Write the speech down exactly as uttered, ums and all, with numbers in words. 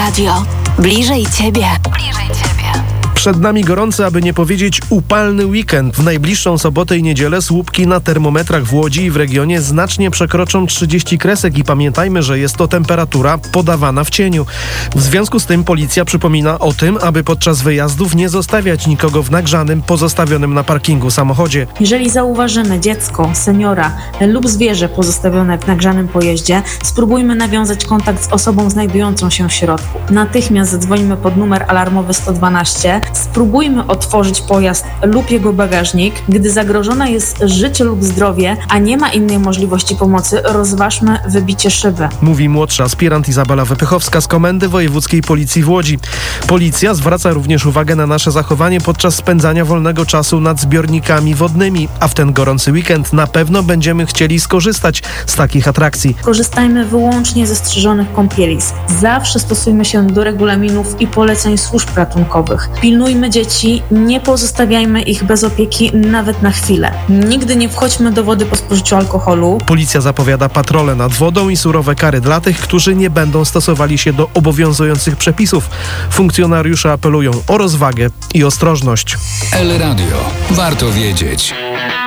Radio. Bliżej Ciebie. Bliżej Ciebie. Przed nami gorący, aby nie powiedzieć upalny weekend. W najbliższą sobotę i niedzielę słupki na termometrach w Łodzi i w regionie znacznie przekroczą trzydzieści kresek i pamiętajmy, że jest to temperatura podawana w cieniu. W związku z tym policja przypomina o tym, aby podczas wyjazdów nie zostawiać nikogo w nagrzanym, pozostawionym na parkingu samochodzie. Jeżeli zauważymy dziecko, seniora lub zwierzę pozostawione w nagrzanym pojeździe, spróbujmy nawiązać kontakt z osobą znajdującą się w środku. Natychmiast zadzwonimy pod numer alarmowy sto dwanaście. Spróbujmy otworzyć pojazd lub jego bagażnik. Gdy zagrożone jest życie lub zdrowie, a nie ma innej możliwości pomocy, rozważmy wybicie szyby. Mówi młodsza aspirant Izabela Wypychowska z Komendy Wojewódzkiej Policji w Łodzi. Policja zwraca również uwagę na nasze zachowanie podczas spędzania wolnego czasu nad zbiornikami wodnymi, a w ten gorący weekend na pewno będziemy chcieli skorzystać z takich atrakcji. Korzystajmy wyłącznie ze strzeżonych kąpielisk. Zawsze stosujmy się do regulaminów i poleceń służb ratunkowych. Pilnujmy dzieci, nie pozostawiajmy ich bez opieki nawet na chwilę. Nigdy nie wchodźmy do wody po spożyciu alkoholu. Policja zapowiada patrole nad wodą i surowe kary dla tych, którzy nie będą stosowali się do obowiązujących przepisów. Funkcjonariusze apelują o rozwagę i ostrożność. El Radio. Warto wiedzieć.